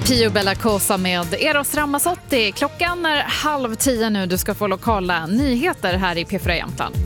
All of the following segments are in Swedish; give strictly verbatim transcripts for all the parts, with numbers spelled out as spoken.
Pio Bella Cosa med Eros Ramazzotti. Klockan är halv tio nu. Du ska få lokala nyheter här i P fyra Jämtland.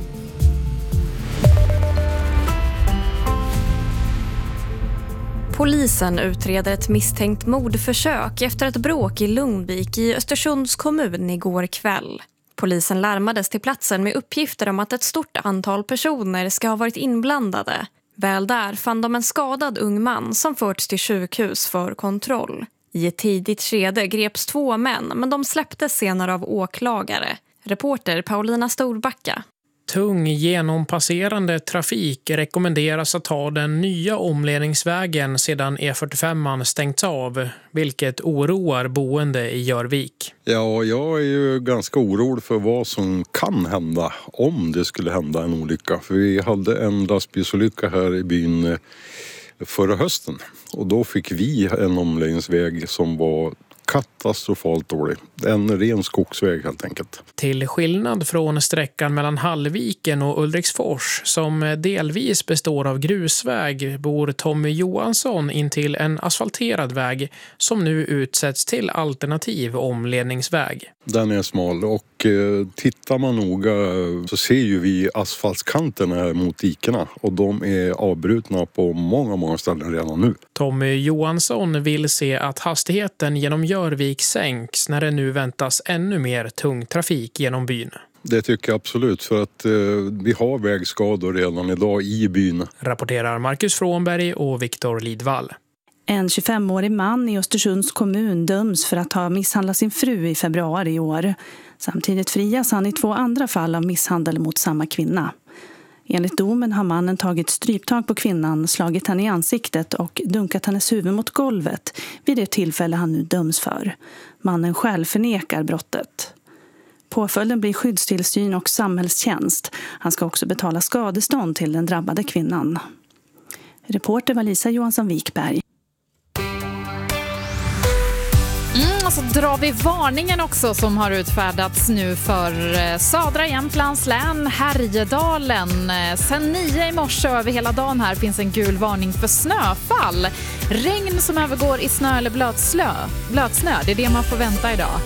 Polisen utreder ett misstänkt mordförsök efter ett bråk i Lundvik i Östersunds kommun igår kväll. Polisen larmades till platsen med uppgifter om att ett stort antal personer ska ha varit inblandade. Väl där fann de en skadad ung man som förts till sjukhus för kontroll. I ett tidigt skede greps två män, men de släpptes senare av åklagare. Reporter Paulina Storbacka. Tung genompasserande trafik rekommenderas att ta den nya omledningsvägen sedan E fyrtiofem stängts av, vilket oroar boende i Jörvik. Ja, jag är ju ganska orolig för vad som kan hända om det skulle hända en olycka. För vi hade en lastbilsolycka här i byn förra hösten och då fick vi en omläggningsväg som var katastrofalt dålig. En ren skogsväg helt enkelt. Till skillnad från sträckan mellan Hallviken och Ulriksfors som delvis består av grusväg bor Tommy Johansson in till en asfalterad väg som nu utsätts till alternativ omledningsväg. Den är smal och eh, tittar man noga så ser ju vi asfaltskanterna här mot dikerna och de är avbrutna på många, många ställen redan nu. Tommy Johansson vill se att hastigheten genom Jörvik sänks när det nu väntas ännu mer tung trafik genom byn. Det tycker jag absolut, för att eh, vi har vägskador redan idag i byn. Rapporterar Marcus Frånberg och Viktor Lidvall. En tjugofemårig man i Östersunds kommun döms för att ha misshandlat sin fru i februari i år. Samtidigt frias han i två andra fall av misshandel mot samma kvinna. Enligt domen har mannen tagit stryptag på kvinnan, slagit henne i ansiktet och dunkat hennes huvud mot golvet vid det tillfälle han nu döms för. Mannen själv förnekar brottet. Påföljden blir skyddstillsyn och samhällstjänst. Han ska också betala skadestånd till den drabbade kvinnan. Reporter var Lisa Johansson Wikberg. Mm, och så drar vi varningen också som har utfärdats nu för södra Jämtlands län, Härjedalen. Sen nio i morse över hela dagen här finns en gul varning för snöfall. Regn som övergår i snö eller blötslö. blötsnö, det är det man får vänta idag.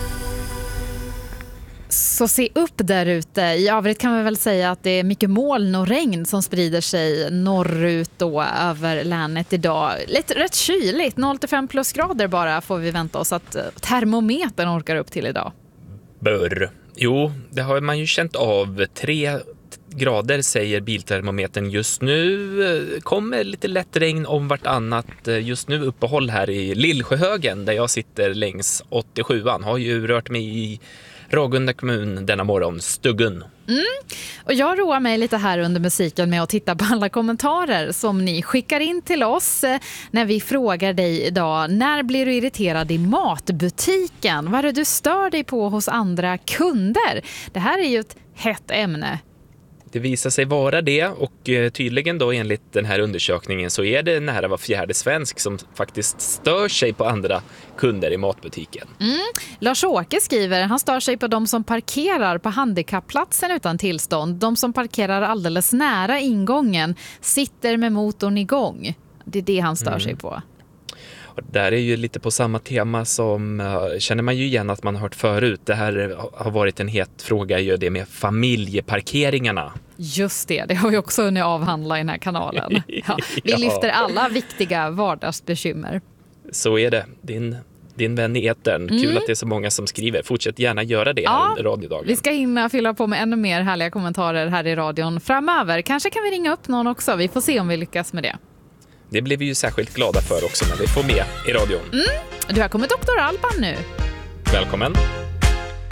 Så se upp där ute. I övrigt kan man väl säga att det är mycket moln och regn som sprider sig norrut då över länet idag. Lite rätt kyligt, noll till fem plusgrader bara får vi vänta oss att termometern orkar upp till idag. Bör. Jo, det har man ju känt av. Tre grader säger biltermometern just nu. Kommer lite lätt regn om vartannat. Just nu uppehåll här i Lillsjöhögen där jag sitter längs åttiosjuan. Har ju rört mig i Ragunda kommun denna morgon, Stuggen. Mm. Och jag roar mig lite här under musiken med att titta på alla kommentarer som ni skickar in till oss när vi frågar dig idag. När blir du irriterad i matbutiken? Vad är det du stör dig på hos andra kunder? Det här är ju ett hett ämne. Det visar sig vara det och tydligen då enligt den här undersökningen så är det nära var fjärde svensk som faktiskt stör sig på andra kunder i matbutiken. Mm. Lars-Åke skriver, han stör sig på de som parkerar på handikappplatsen utan tillstånd. De som parkerar alldeles nära ingången sitter med motorn igång. Det är det han stör mm. sig på. Och där är ju lite på samma tema som uh, känner man ju igen att man har hört förut. Det här har varit en het fråga ju det med familjeparkeringarna. Just det, det har vi också hunnit avhandla i den här kanalen. Ja, vi lyfter alla viktiga vardagsbekymmer. Så är det. Din, din vän i etern. Mm. Kul att det är så många som skriver. Fortsätt gärna göra det här under radiodagen. Vi ska hinna fylla på med ännu mer härliga kommentarer här i radion framöver. Kanske kan vi ringa upp någon också. Vi får se om vi lyckas med det. Det blir vi ju särskilt glada för också när vi får med i radion. Mm. Du har kommit doktor Alban nu. Välkommen.